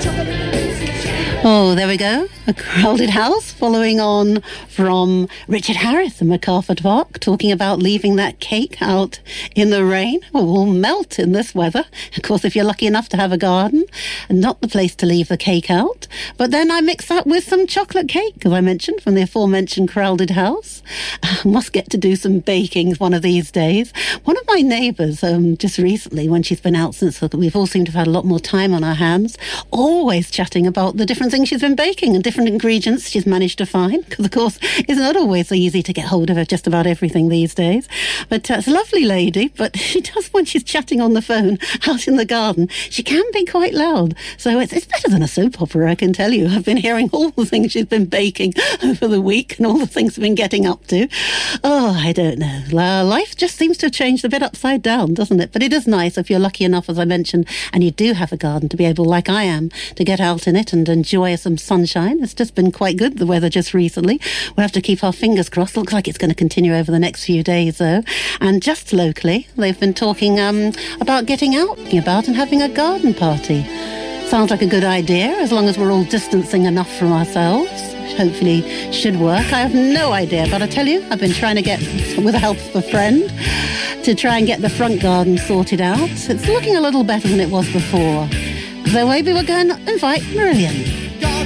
Oh, there we go. A Crowded House, following on from Richard Harris and MacArthur Park, talking about leaving that cake out in the rain. Well, it will melt in this weather. Of course, if you're lucky enough to have a garden, and not the place to leave the cake out. But then I mix that with some chocolate cake, as I mentioned, from the aforementioned Crowded House. Must get to do some baking one of these days. One of my neighbours, just recently, when she's been out since we've all seemed to have had a lot more time on our hands, always chatting about the different things she's been baking and different ingredients she's managed to find, because of course it's not always so easy to get hold of just about everything these days. But it's a lovely lady, but she does, when she's chatting on the phone out in the garden, she can be quite loud. So it's better than a soap opera, I can tell you. I've been hearing all the things she's been baking over the week and all the things she's been getting up to. Oh, I don't know. Life just seems to have changed a bit upside down, doesn't it? But it is nice if you're lucky enough, as I mentioned, and you do have a garden, to be able, like I am, to get out in it and enjoy some sunshine. It's just been quite good, the weather just recently. We'll have to keep our fingers crossed. Looks like it's going to continue over the next few days, though. And just locally, they've been talking about getting out and about and having a garden party. Sounds like a good idea, as long as we're all distancing enough from ourselves. Hopefully should work. I have no idea, but I tell you, I've been trying to get, with the help of a friend, to try and get the front garden sorted out. It's looking a little better than it was before. So maybe we're going to invite Marillion.